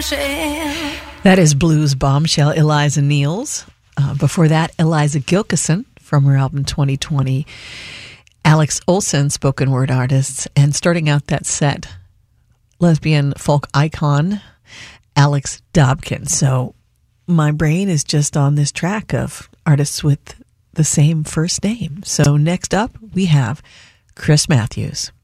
That is Blues Bombshell, Eliza Niels. Before that, Eliza Gilkison from her album 2020. Alex Olson, spoken word artist. And starting out that set, lesbian folk icon, Alex Dobkin. So my brain is just on this track of artists with the same first name. So next up, we have Chris Matthews.